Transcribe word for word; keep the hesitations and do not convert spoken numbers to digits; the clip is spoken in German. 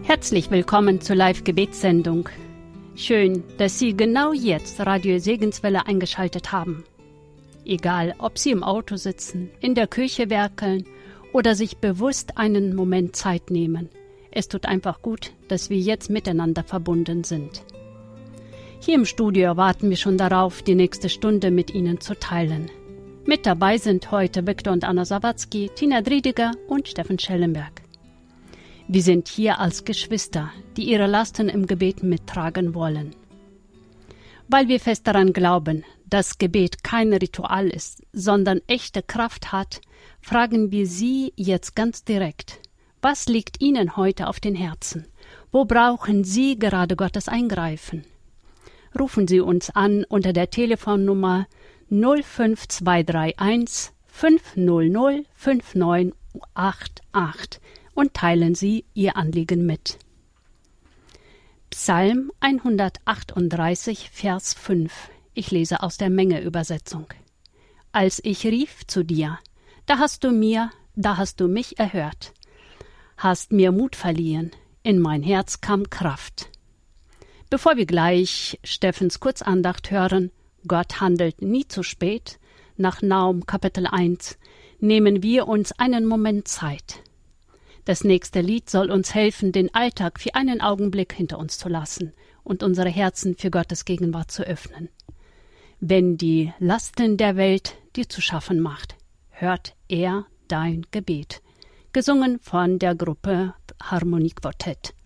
Herzlich willkommen zur Live-Gebetssendung. Schön, dass Sie genau jetzt Radio Segenswelle eingeschaltet haben. Egal, ob Sie im Auto sitzen, in der Küche werkeln oder sich bewusst einen Moment Zeit nehmen. Es tut einfach gut, dass wir jetzt miteinander verbunden sind. Hier im Studio warten wir schon darauf, die nächste Stunde mit Ihnen zu teilen. Mit dabei sind heute Viktor und Anna Sawatzki, Tina Driediger und Steffen Schellenberg. Wir sind hier als Geschwister, die ihre Lasten im Gebet mittragen wollen. Weil wir fest daran glauben, dass Gebet kein Ritual ist, sondern echte Kraft hat, fragen wir Sie jetzt ganz direkt: Was liegt Ihnen heute auf den Herzen? Wo brauchen Sie gerade Gottes Eingreifen? Rufen Sie uns an unter der Telefonnummer null fünf zwei drei eins fünf null null fünf neun acht acht und teilen Sie Ihr Anliegen mit. Psalm hundertachtunddreißig, Vers fünf. Ich lese aus der Menge-Übersetzung. Als ich rief zu dir, da hast du mir, da hast du mich erhört, hast mir Mut verliehen, in mein Herz kam Kraft. Bevor wir gleich Steffens Kurzandacht hören, Gott handelt nie zu spät, nach Nahum Kapitel eins, nehmen wir uns einen Moment Zeit. Das nächste Lied soll uns helfen, den Alltag für einen Augenblick hinter uns zu lassen und unsere Herzen für Gottes Gegenwart zu öffnen. Wenn die Lasten der Welt dir zu schaffen macht, hört er dein Gebet. Gesungen von der Gruppe Harmoniequartett.